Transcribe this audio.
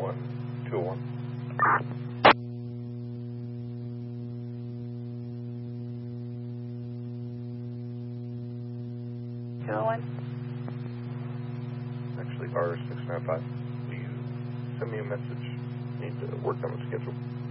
201. Actually, R695. Will you send me a message? Need to work on the schedule.